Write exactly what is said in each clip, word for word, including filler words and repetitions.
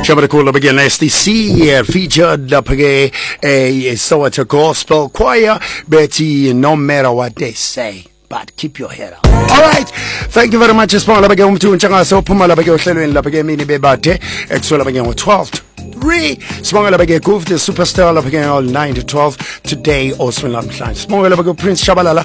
Shabbat cool again. S T C featured up again a Soweto Gospel Choir. Betty, no matter what they say, but keep your head up. All right, thank you very much. Sponsor labage umtu unchanga so phuma labage ohlelweni labage mini bebade exola labage ngo twelve to three. Sponsor labage Goof the superstar labage all nine to twelve today also namhlanje. Sponsor labage Prince Shabalala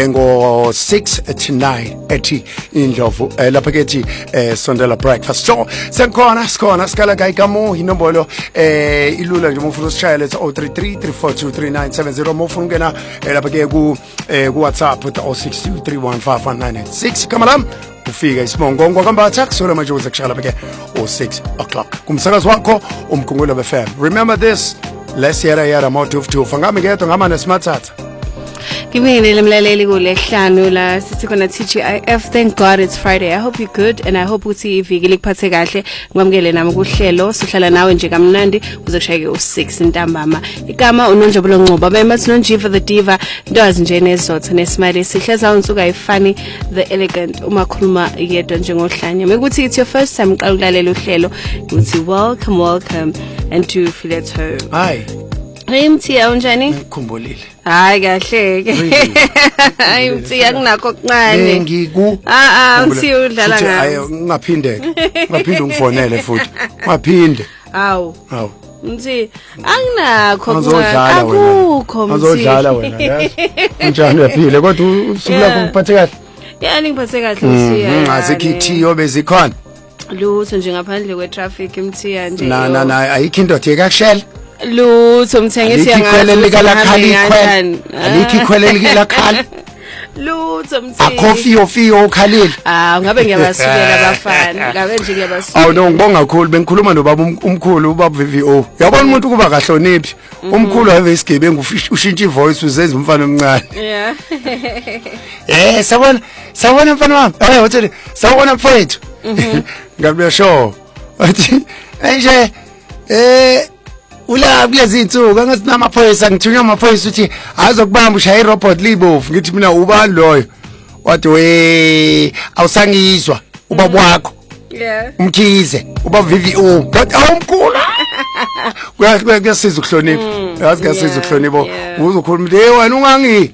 ngo six to nine ethi indlovu labage ethi sondela breakfast. So senkhona sikhona skala gayikamo inombolo eh ilula nje mufuna usishayela it's zero three three three four two three nine seven zero mufuna ungena labage ku ku WhatsApp with zero six two three one five one nine eight six. Come on, ufika isibongo ngokwambatha kusona manje uzakushala beke o six o'clock kumsakazi wakho umkhongola F M. Remember this, let's yara yara motive to fangami ngeto ngama nesmathatha Ngibingelele mlaleli kulehlanu la sithi khona T G I F. Thank God it's Friday. I hope you're good and I hope uthi iviki likuphathe kahle. Ngwamukele nami kuhlelo sihlala nawe nje kamnandi uzokushayeke u six ntambama. Igama uNonjabulo Ncuba bemathi noNjiva the Diva ntoazi nje nezotha nesimali sihleza unsuka ifani the elegant uma khuluma yedwa njengohlanya. Mekuthi it's your first time uqala ukulalela uhlelo uthi welcome welcome and to feel at home. Hi. Hey Mthia unjani? Ngikhumbulile. Hayi kahle ke. Hayi Mthia kunakho kuncane. Ngiku. Ah ah Mthia udlala ngayo. Hayi ungaphinde. Ungaphinde ungifonele futhi. Ungaphinde. Awu. Awu. Mthia anginakho kuncane. Akukho Mthia. Azodlala wena yazi. Unjani uyaphile kodwa usuku lakho ngiphathe kahle. Yani ngiphathe kahle Mthia. Azikithiyo bezikhona. Lutho nje ngaphandle kwe traffic Mthia nje. Na na na ayikho indoda ekakushela. Lutho mthengisi yangazi likalakhali ikhwele alikho ikhwele likalakhali Lutho mthengisi akhofi ofiyo ukhalile ah ngabe ngiyabasukela abafana ngabe nje ngiyabasukela awu no ngibonga kakhulu bengikhuluma nobaba umkhulu ubaba V V O yabona umuntu kuba kahloniphi umkhulu ave isigebengu ushintsha ivoice uzenza umfana omncane yeah eh sabona sabona mfana wami eh wathi sabona mfowethu ngabe sho athi nje eh ula kulezi insuku angathi namaphoyisa ngithunywa amaphoyisa uthi azokubamba ushaya irobot libofu ngithi mina ubani loyo wathi we awusangizwa ubaba wakho yeah umkhize ubaba V V O but awumkhulu kuyasiza ukuhlonipha yazi kuyasiza ukuhlonipha uzokhuluma nje wena ungangi